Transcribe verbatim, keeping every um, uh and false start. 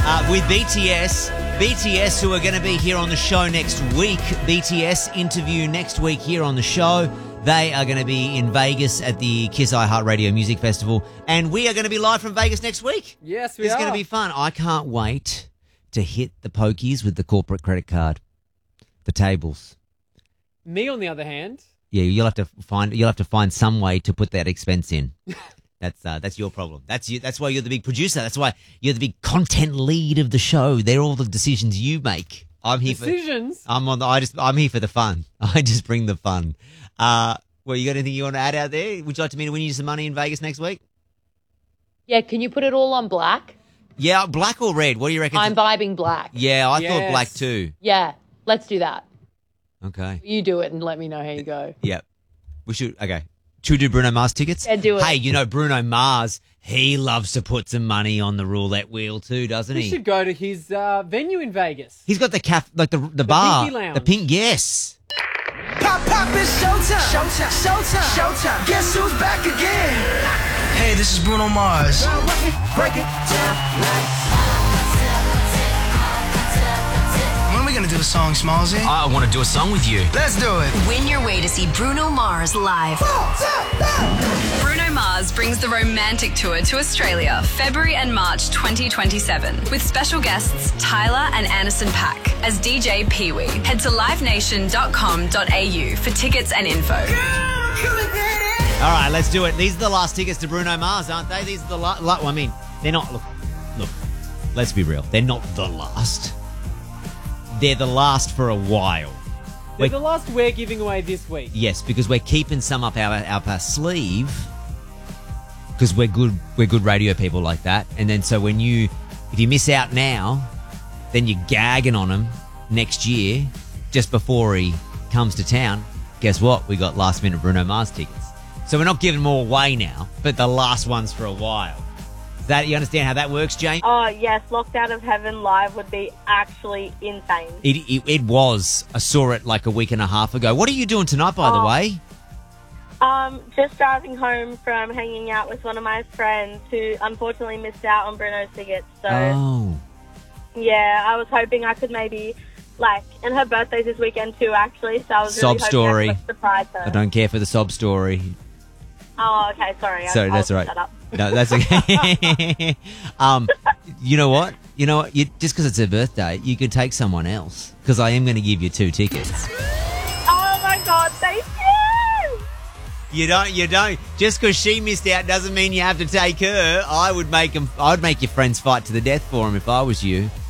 uh, with B T S. B T S, who are going to be here on the show next week. B T S interview next week here on the show. They are going to be in Vegas at the Kiss iHeartRadio Music Festival. And we are going to be live from Vegas next week. Yes, we it's are. It's going to be fun. I can't wait to hit the pokies with the corporate credit card. The tables. Me, on the other hand. Yeah, you'll have to find you'll have to find some way to put that expense in. That's uh, that's your problem. That's you. That's why you're the big producer. That's why you're the big content lead of the show. They're all the decisions you make. I'm here decisions. for I'm on. The, I just I'm here for the fun. I just bring the fun. Uh, well, you got anything you want to add out there? Would you like me to win you some money in Vegas next week? Yeah, can you put it all on black? Yeah, black or red? What do you reckon? I'm vibing black. Yeah, I Yes. thought black too. Yeah, let's do that. Okay. You do it and let me know how you go. Yep. We should. Okay. Should we do Bruno Mars tickets? Yeah, do it. Hey, you know Bruno Mars, he loves to put some money on the roulette wheel too, doesn't We he? should go to his uh, venue in Vegas. He's got the caf, like the the, bar, Pinky Lounge. the pink. Yes. Pop, pop, it's showtime. Showtime. Showtime. Showtime. Guess who's back again? Hey, this is Bruno Mars. Break it down. When are we gonna do a song, Smallzy? I want to do a song with you. Let's do it. Win your way to see Bruno Mars live. Bruno Mars brings the Romantic Tour to Australia, February and March twenty twenty-seven, with special guests Tyler and Anderson .Paak as D J Pee Wee. Head to live nation dot com dot a u for tickets and info. All right, let's do it. These are the last tickets to Bruno Mars, aren't they? These are the last. La- well, I mean, they're not. Look, look. Let's be real. They're not the last. They're the last for a while. They're We're- the last we're giving away this week. Yes, because we're keeping some up our up our sleeve. Because we're good, we're good radio people like that. And then so when you, if you miss out now, then you're gagging on him next year, just before he comes to town. Guess what? We got last minute Bruno Mars tickets. So we're not giving more away now, but the last ones for a while. Is that, you understand how that works, Jane? Oh, yes. Locked Out of Heaven live would be actually insane. It, it it was. I saw it like a week and a half ago. What are you doing tonight, by the Oh. way? Um, just driving home from hanging out with one of my friends who unfortunately missed out on Bruno's tickets. So, Oh. yeah, I was hoping I could maybe, like, and her birthday's this weekend too, actually. So I was Sob really story. hoping I could surprise her. I don't care for the sob story. Oh, okay. Sorry. I- Sorry, I'll that's all right. shut up. No, that's okay. um, you know what? You know what? You, just because it's her birthday, you could take someone else. Because I am going to give you two tickets. Oh, my God. Thank you. You don't. You don't. Just because she missed out doesn't mean you have to take her. I would make 'em- I would make your friends fight to the death for him if I was you.